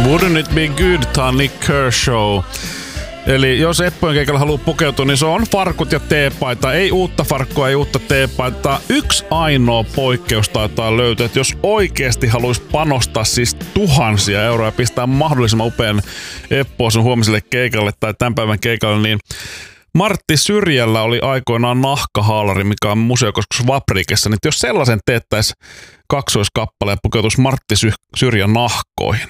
Wouldn't it be good, tää on Nick Kershaw. Eli jos Eppojen keikalla haluaa pukeutua, niin se on farkut ja teepaita. Ei uutta farkkua, ei uutta teepaita. Yksi ainoa poikkeus taitaa löytyä, että jos oikeasti haluaisi panostaa siis tuhansia euroja ja pistää mahdollisimman upean Epposen huomiselle keikalle tai tämän päivän keikalle, niin Martti Syrjällä oli aikoinaan nahkahaalari, mikä on museokeskus Vaprikessa. Niin jos sellaisen teettäisi kaksoiskappale ja pukeutuisi Martti Syrjän nahkoihin.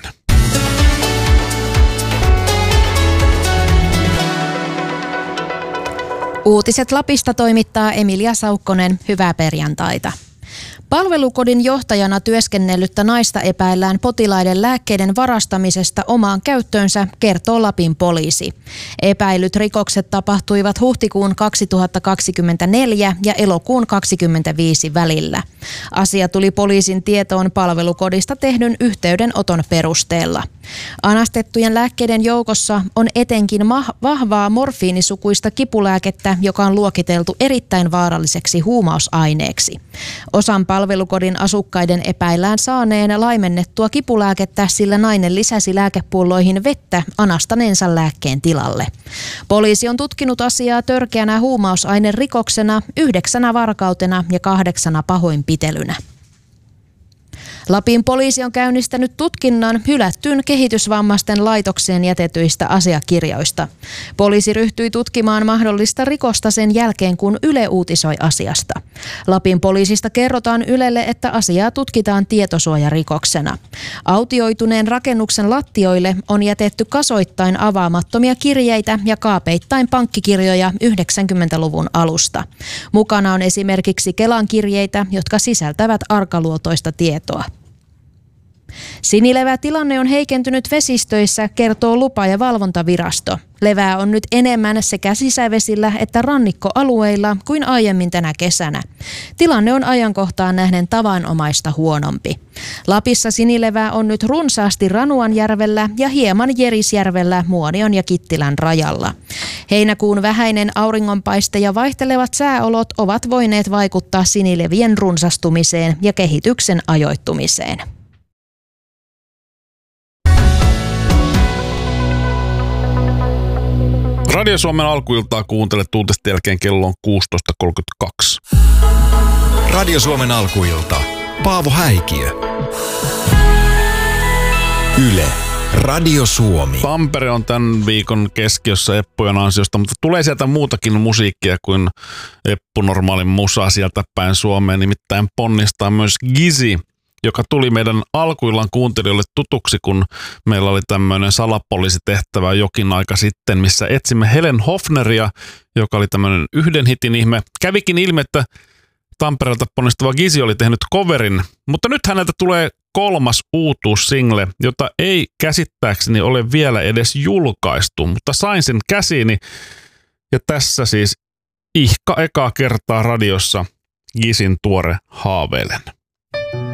Uutiset Lapista toimittaa Emilia Saukkonen. Hyvää perjantaita. Palvelukodin johtajana työskennellyttä naista epäillään potilaiden lääkkeiden varastamisesta omaan käyttöönsä, kertoo Lapin poliisi. Epäilyt rikokset tapahtuivat huhtikuun 2024 ja elokuun 2025 välillä. Asia tuli poliisin tietoon palvelukodista tehdyn yhteydenoton perusteella. Anastettujen lääkkeiden joukossa on etenkin vahvaa morfiinisukuista kipulääkettä, joka on luokiteltu erittäin vaaralliseksi huumausaineeksi. Osan palvelukodin asukkaiden epäillään saaneen laimennettua kipulääkettä, sillä nainen lisäsi lääkepulloihin vettä anastaneensa lääkkeen tilalle. Poliisi on tutkinut asiaa törkeänä huumausainerikoksena, 9 varkautena ja 8 pahoinpitelynä. Lapin poliisi on käynnistänyt tutkinnan hylättyyn kehitysvammaisten laitokseen jätetyistä asiakirjoista. Poliisi ryhtyi tutkimaan mahdollista rikosta sen jälkeen, kun Yle uutisoi asiasta. Lapin poliisista kerrotaan Ylelle, että asiaa tutkitaan tietosuojarikoksena. Autioituneen rakennuksen lattioille on jätetty kasoittain avaamattomia kirjeitä ja kaapeittain pankkikirjoja 90-luvun alusta. Mukana on esimerkiksi Kelan kirjeitä, jotka sisältävät arkaluotoista tietoa. Sinilevätilanne on heikentynyt vesistöissä, kertoo lupa- ja valvontavirasto. Levää on nyt enemmän sekä sisävesillä että rannikkoalueilla kuin aiemmin tänä kesänä. Tilanne on ajankohtaan nähden tavanomaista huonompi. Lapissa sinilevää on nyt runsaasti Ranuanjärvellä ja hieman Jerisjärvellä Muonion ja Kittilän rajalla. Heinäkuun vähäinen auringonpaiste ja vaihtelevat sääolot ovat voineet vaikuttaa sinilevien runsastumiseen ja kehityksen ajoittumiseen. Radio Suomen alkuiltaa kuuntelet uutisten jälkeen kello on 16.32. Radio Suomen alkuilta. Paavo Häikiö. Yle. Radio Suomi. Tampere on tämän viikon keskiössä Eppujen ansiosta, mutta tulee sieltä muutakin musiikkia kuin Eppu normaalin musa sieltä päin Suomeen. Nimittäin ponnistaa myös Gizi, joka tuli meidän alkuillan kuuntelijoille tutuksi, kun meillä oli tämmöinen salapoliisitehtävä jokin aika sitten, missä etsimme Helen Hofneria, joka oli tämmöinen yhden hitin ihme. Kävikin ilmi, että Tampereelta ponnistava Gizi oli tehnyt coverin, mutta nyt häneltä tulee 3. uutuussingle, jota ei käsittääkseni ole vielä edes julkaistu, mutta sain sen käsiini. Ja tässä siis ihka ekaa kertaa radiossa Gizin tuore Haaveilen.